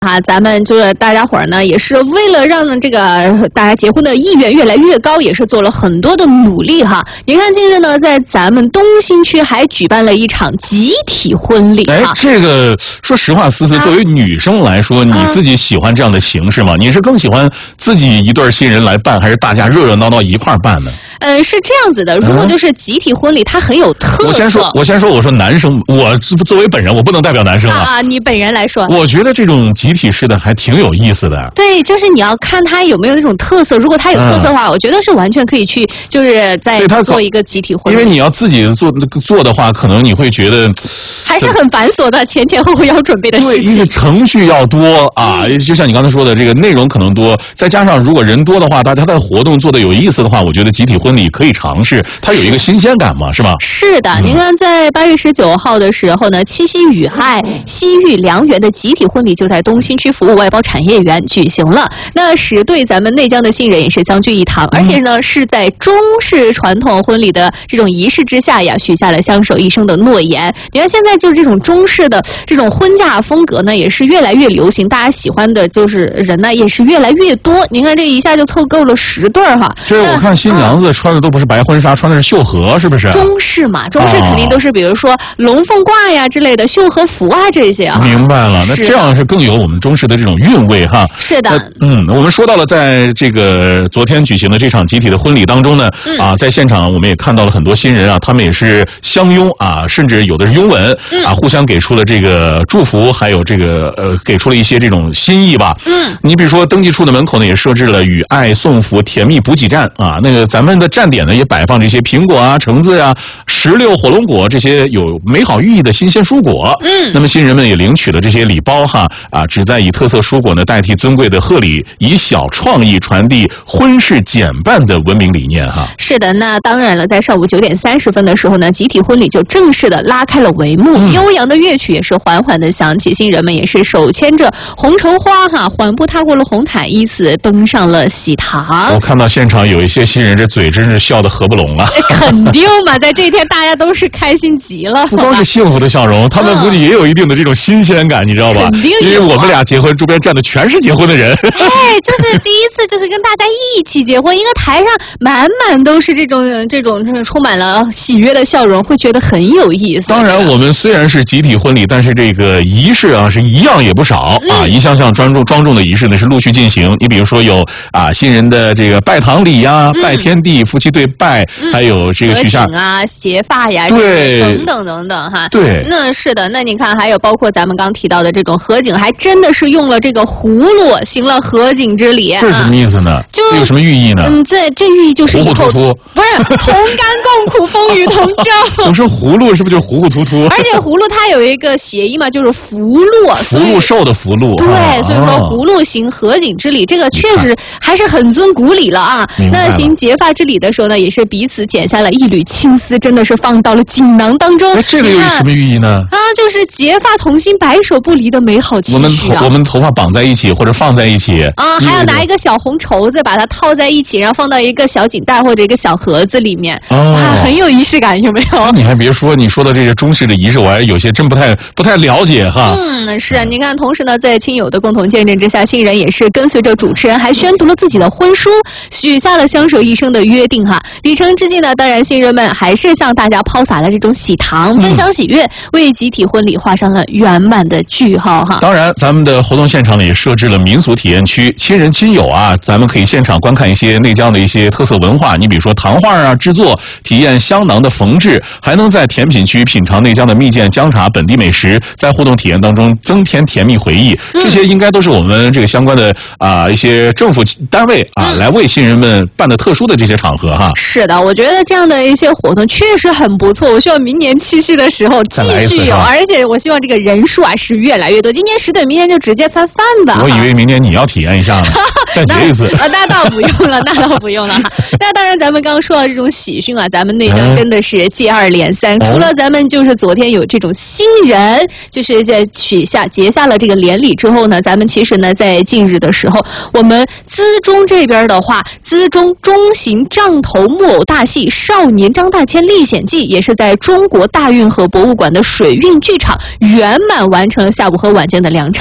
咱们就是大家伙儿呢，也是为了让这个大家结婚的意愿越来越高，也是做了很多的努力哈。你看近日呢，在咱们东新区还举办了一场集体婚礼。 哎，这个说实话，思思作为女生来说，你自己喜欢这样的形式吗？你是更喜欢自己一对新人来办，还是大家热热闹闹一块儿办呢？ 是这样子的，如果就是集体婚礼，它很有特色。 我先说，我说男生，我作为本人，我不能代表男生啊。 你本人来说， 我觉得这种集体式的还挺有意思的。 对，就是你要看它有没有那种特色。如果它有特色的话，我觉得是完全可以去，就是在做一个集体婚礼。 因为你要自己做的话，可能你会觉得还是很繁琐的，前后要准备的事情。 对，因为程序要多啊，就像你刚才说的，这个内容可能多，再加上如果人多的话，大家的活动做的有意思的话，我觉得集体婚礼可以尝试，它有一个新鲜感嘛，是吧？ 是的，您看在8月19号的时候呢，七夕与爱西域良缘的集体婚礼就在东新区服务外包产业园举行了。那10对咱们内江的新人也是相聚一堂，而且呢是在中式传统婚礼的这种仪式之下呀，许下了相守一生的诺言。你看现在就是这种中式的这种婚嫁风格呢，也是越来越流行，大家喜欢的就是人呢也是越来越多。您看这一下就凑够了10对哈。 这我看新娘子穿的都不是白婚纱，穿的是绣荷，是不是？ 中式嘛，中式肯定都是比如说龙凤褂呀之类的，绣荷服啊这些啊。 明白了，那这样是更有我们中式的这种韵味哈。 是的， 我们说到了在这个昨天举行的这场集体的婚礼当中呢，在现场我们也看到了很多新人啊，他们也是相拥啊，甚至有的是拥吻啊，互相给出了这个祝福，还有这个给出了一些这种心意吧。你比如说登记处的门口呢，也设置了与爱送福甜蜜补给站啊，那个咱们的站点呢也摆放这些苹果啊、橙子啊、石榴、火龙果这些有美好寓意的新鲜蔬果。那么新人们也领取了这些礼包哈啊，旨在以特色蔬果呢代替尊贵的贺礼，以小创意传递婚事简办的文明理念哈。 是的，那当然了，在上午9点30分的时候呢，集体婚礼就正式的拉开了帷幕，悠扬的乐曲也是缓缓的响起，新人们也是手牵着红橙花哈，缓步踏过了红毯，依次登上了喜堂。 我看到现场有一些新人，这嘴真是笑得合不拢了。 肯定嘛，在这一天大家都是开心极了。 不光是幸福的笑容，他们估计也有一定的这种新鲜感，你知道吧？ 肯定有。 因为我们俩结婚，周边站的全是结婚的人。 哎，就是第一次，就是跟大家一起结婚，一个台上满满都是这种充满了喜悦的笑容，会觉得很有意思。 当然，我们虽然是集体婚礼，但是这个仪式啊是一样也不少啊，一项项庄重的仪式呢是陆续进行。你比如说有新人的这个拜堂礼呀、拜天地、夫妻对拜，还有这个许下结发呀， 对， 等等哈。 对， 那是的，那你看还有包括咱们刚提到的这种合景，还真的是用了这个葫芦行了合景之礼。 这是什么意思呢？这有什么寓意呢？ 这寓意就是以后不是同甘共苦，风雨同舟。 我说葫芦是不是就糊糊涂涂？ 而且葫芦它有一个谐音嘛，就是福禄， 福禄寿的福禄。 对，所以说葫芦行合景之礼，这个确实还是很尊古礼了啊。那行结发之礼的时候呢，也是彼此剪下了一缕青丝，真的是放到了锦囊当中。 这个又有什么寓意呢？ 就是结发同心，白首不离的美好期许啊。 我们头发绑在一起或者放在一起还要拿一个小红绸子把它套在一起，然后放到一个小锦袋或者一个小盒子里面。很有仪式感，有没有？ 你还别说，你说的这个中式的仪式，我还有些真不太了解哈。 是啊，你看，同时呢，在亲友的共同见证之下，新人也是跟随着主持人还宣读了自己的婚书，许下了相守一生的约定哈。礼成之际呢，当然新人们还是向大家抛洒了这种喜糖，分享喜悦，为集体婚礼画上了圆满的句号哈。 当然，咱们的活动现场呢也设置了民俗体验区，亲人亲友啊，咱们可以现场观看一些内江的一些特色文化，你比如说糖画啊制作，体验香囊的缝制，还能在甜品区品尝内江的蜜饯姜茶本地美食，在互动体验当中增添甜蜜回忆。这些应该都是我们这个相关的一些政府单位来为新人们办的特殊的这些场合哈。 是的，我觉得这样的一些活动确实很不错，我希望明年七夕的时候继续有，而且我希望这个人数是越来越多。今年10对，明年就直接翻番吧。 我以为明年你要体验一下呢，再结一次。 那倒不用了，那倒不用了。那当然，咱们刚刚说到这种喜讯啊，咱们内江真的是接二连三。除了咱们就是昨天有这种新人，就是在结下了这个连理之后呢，咱们其实呢在近日的时候，我们资中这边的话，资中中型杖头木偶大戏《少年张大千历险记》也是在中国大运河博物馆的水运剧场圆满完成了下午和晚间的2场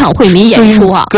会迷演出啊。